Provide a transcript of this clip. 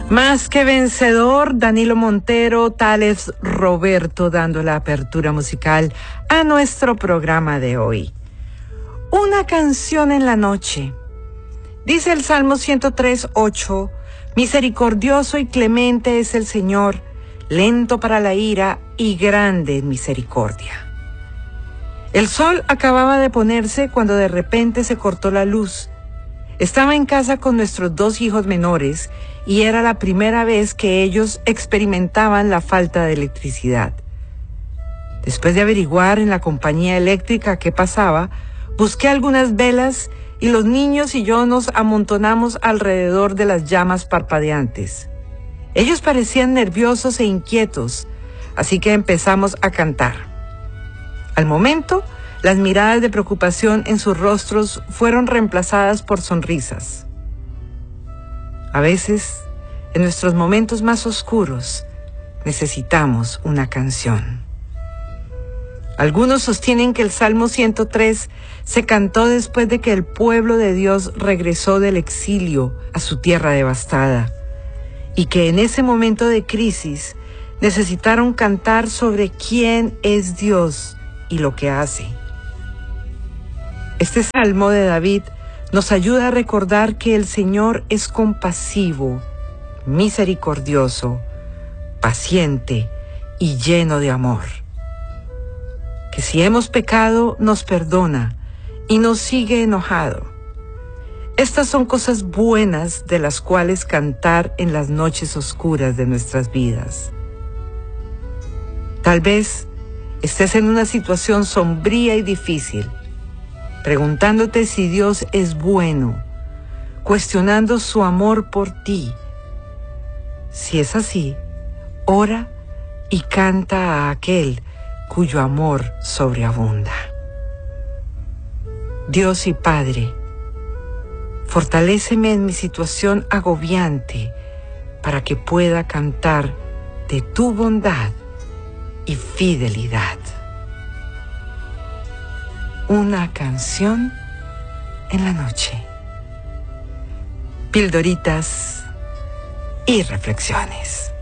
Más que vencedor, Danilo Montero, Tales Roberto, dando la apertura musical a nuestro programa de hoy. Una canción en la noche. Dice el Salmo 103:8, misericordioso y clemente es el Señor, lento para la ira y grande en misericordia. El sol acababa de ponerse cuando de repente se cortó la luz. Estaba en casa con nuestros 2 hijos menores y era la primera vez que ellos experimentaban la falta de electricidad. Después de averiguar en la compañía eléctrica qué pasaba, busqué algunas velas y los niños y yo nos amontonamos alrededor de las llamas parpadeantes. Ellos parecían nerviosos e inquietos, así que empezamos a cantar. Al momento, las miradas de preocupación en sus rostros fueron reemplazadas por sonrisas. A veces, en nuestros momentos más oscuros, necesitamos una canción. Algunos sostienen que el Salmo 103 se cantó después de que el pueblo de Dios regresó del exilio a su tierra devastada, y que en ese momento de crisis necesitaron cantar sobre quién es Dios y lo que hace. Este Salmo de David nos ayuda a recordar que el Señor es compasivo, misericordioso, paciente y lleno de amor. Que si hemos pecado, nos perdona y nos sigue enojado. Estas son cosas buenas de las cuales cantar en las noches oscuras de nuestras vidas. Tal vez estés en una situación sombría y difícil, preguntándote si Dios es bueno, cuestionando su amor por ti. Si es así, ora y canta a aquel cuyo amor sobreabunda. Dios y Padre, fortaléceme en mi situación agobiante para que pueda cantar de tu bondad y fidelidad. Una canción en la noche. Pildoritas y reflexiones.